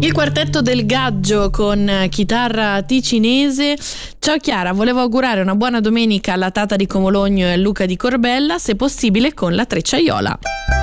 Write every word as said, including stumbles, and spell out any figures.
Il quartetto del Gaggio con chitarra ticinese. Ciao Chiara, volevo augurare una buona domenica alla Tata di Comologno e a Luca di Corbella, se possibile con la Trecciaiola.